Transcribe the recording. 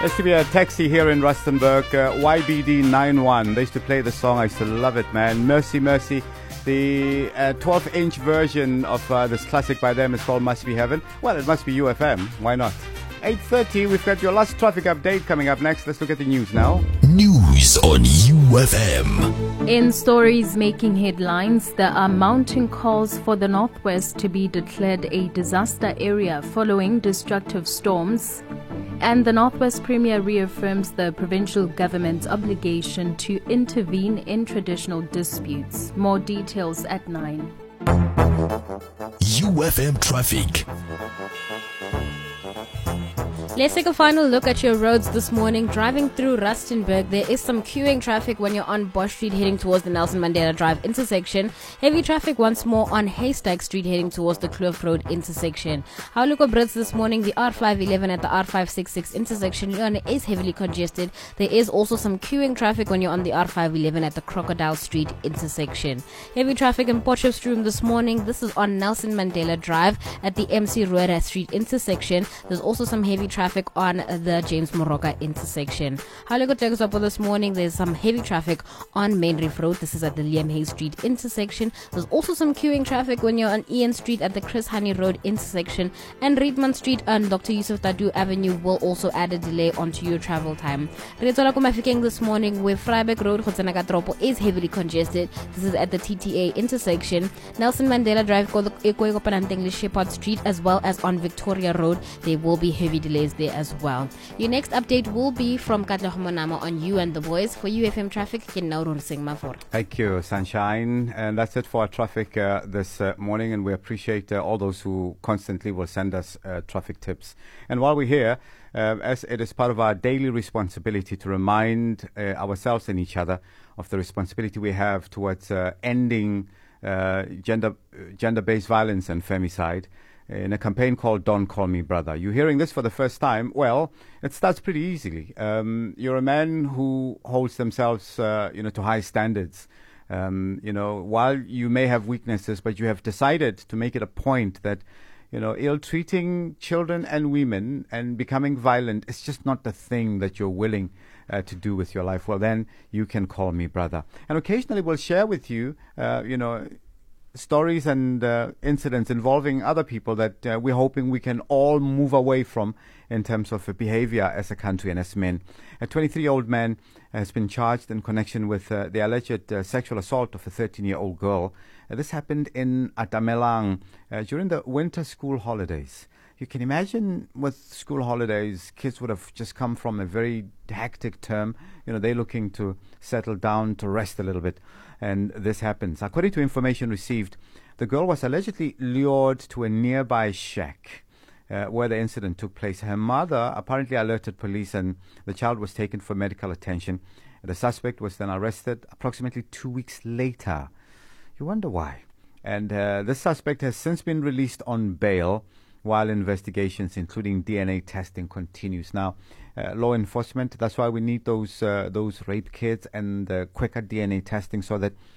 Used to be a taxi here in Rustenburg, YBD 91. They used to play the song. I used to love it, man. Mercy, Mercy. The 12-inch version of this classic by them is called Must Be Heaven. Well, it must be UFM. Why not? 8:30, we've got your last traffic update coming up next. Let's look at the news now. News on UFM. In stories making headlines, there are mounting calls for the Northwest to be declared a disaster area following destructive storms. And the Northwest Premier reaffirms the provincial government's obligation to intervene in traditional disputes. More details at 9. UFM traffic. Let's take a final look at your roads this morning. Driving through Rustenburg, there is some queuing traffic when you're on Bosch Street heading towards the Nelson Mandela Drive intersection. Heavy traffic once more on Haystack Street heading towards the Kloof Road intersection. Haluko Brits this morning, the R511 at the R566 intersection, Leon is heavily congested. There is also some queuing traffic when you're on the R511 at the Crocodile Street intersection. Heavy traffic in Potchefstroom this morning. This is on Nelson Mandela Drive at the MC Rueda Street intersection. There's also some heavy traffic on the James Moroka intersection. Haluko Tegusapo this morning, there's some heavy traffic on Main Reef Road. This is at the Liam Hayes Street intersection. There's also some queuing traffic when you're on Ian Street at the Chris Honey Road intersection. And Riedman Street and Dr. Yusuf Tadu Avenue will also add a delay onto your travel time. Retola Kumafikeng this morning, where Freiburg Road Khotsanagatropo is heavily congested. This is at the TTA intersection. Nelson Mandela Drive, Ekoyokopanantengli Shepherd Street, as well as on Victoria Road. There will be heavy delays there as well. Your next update will be from Katla Monama on You and the Boys. For UFM Traffic, Thank you, Sunshine. And that's it for our traffic this morning. And we appreciate all those who constantly will send us traffic tips. And while we're here, as it is part of our daily responsibility to remind ourselves and each other of the responsibility we have towards ending gender-based violence and femicide, in a campaign called Don't Call Me Brother. You're hearing this for the first time. Well, it starts pretty easily. You're a man who holds themselves, to high standards. While you may have weaknesses, but you have decided to make it a point that, ill-treating children and women and becoming violent is just not the thing that you're willing to do with your life. Well, then you can call me brother. And occasionally we'll share with you, stories and incidents involving other people that we're hoping we can all move away from in terms of behavior as a country and as men. A 23-year-old man has been charged in connection with the alleged sexual assault of a 13-year-old girl. This happened in Atamelang during the winter school holidays. You can imagine with school holidays, kids would have just come from a very hectic term. They're looking to settle down, to rest a little bit. And this happens. According to information received, the girl was allegedly lured to a nearby shack where the incident took place. Her mother apparently alerted police and the child was taken for medical attention. The suspect was then arrested approximately 2 weeks later. You wonder why. And this suspect has since been released on bail while investigations, including DNA testing, continues. Now, law enforcement, that's why we need those rape kits and quicker DNA testing so that